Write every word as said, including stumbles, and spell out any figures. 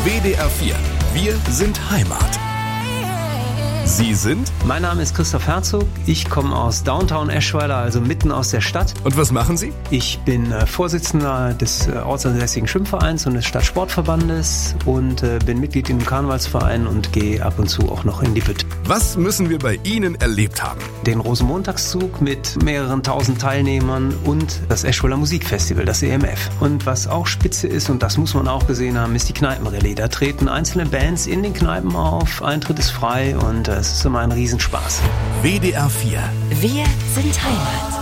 W D R vier. Wir sind Heimat. Sie sind? Mein Name ist Christoph Herzog. Ich komme aus Downtown Eschweiler, also mitten aus der Stadt. Und was machen Sie? Ich bin äh, Vorsitzender des äh, Ortsansässigen Schwimmvereins und des Stadtsportverbandes und äh, bin Mitglied im Karnevalsverein und gehe ab und zu auch noch in die Bütt. Was müssen wir bei Ihnen erlebt haben? Den Rosenmontagszug mit mehreren tausend Teilnehmern und das Eschweiler Musikfestival, das E M F. Und was auch spitze ist, und das muss man auch gesehen haben, ist die Kneipenrallye. Da treten einzelne Bands in den Kneipen auf, Eintritt ist frei und äh, es ist immer ein Riesenspaß. W D R vier. Wir sind Heimat.